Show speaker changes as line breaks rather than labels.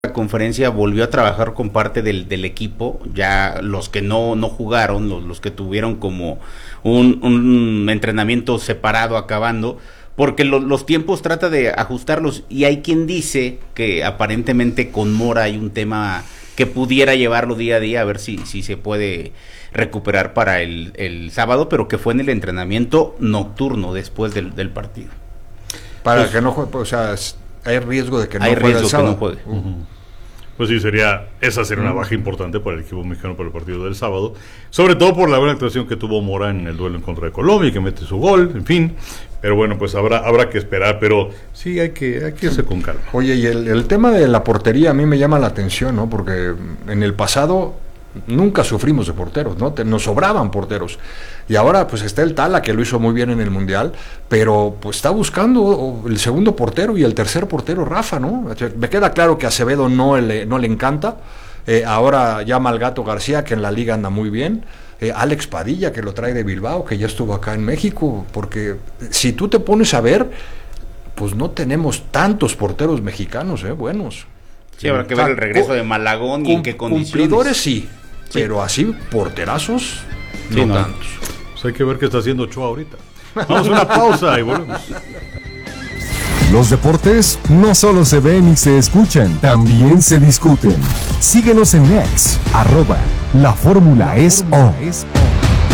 la conferencia volvió a trabajar con parte del equipo, ya los que no jugaron, los que tuvieron como un entrenamiento separado acabando, porque los tiempos trata de ajustarlos, y hay quien dice que aparentemente con Mora hay un tema que pudiera llevarlo día a día, a ver si se puede recuperar para el sábado, pero que fue en el entrenamiento nocturno después del partido.
Para que no juegue, o sea, hay riesgo de que no juegue el sábado.
Que no juegue.
Pues sí, esa sería una baja importante para el equipo mexicano para el partido del sábado, sobre todo por la buena actuación que tuvo Mora en el duelo en contra de Colombia y que mete su gol, en fin, pero bueno, pues habrá que esperar, pero sí hay que irse con calma.
Oye, y el tema de la portería a mí me llama la atención, ¿no? Porque en el pasado nunca sufrimos de porteros, ¿no? Nos sobraban porteros. Y ahora pues está el Tala, que lo hizo muy bien en el Mundial, pero pues está buscando el segundo portero y el tercer portero, Rafa, ¿no? Me queda claro que a Acevedo no le encanta. Ahora llama al Gato García, que en la liga anda muy bien. Alex Padilla, que lo trae de Bilbao, que ya estuvo acá en México, porque si tú te pones a ver, pues no tenemos tantos porteros mexicanos, buenos.
Sí, habrá que ver el regreso de Malagón y en qué condiciones.
Cumplidores sí, pero así porterazos no tantos.
Pues hay que ver qué está haciendo Ochoa ahorita. Vamos a una pausa y volvemos.
Los deportes no solo se ven y se escuchan, también se discuten. Síguenos en X, @LaFórmulaEsO.